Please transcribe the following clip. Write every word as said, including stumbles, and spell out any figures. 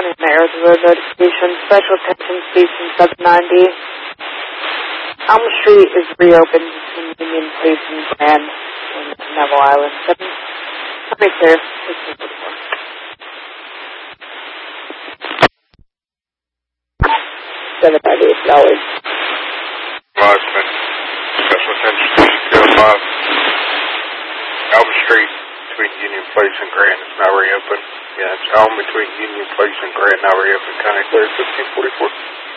County Mayor's Road notification. Special attention station seven ninety. Elm Street is reopened between Union Place and Grand in Neville Island. seven twenty-two. seven ninety-eight dollars. Bosman. Special attention station two oh five. Elm Street between Union Place and Grand is now reopened. Yeah, it's Elm between Union Place and Grand now reopened. County Clear fifteen forty-four.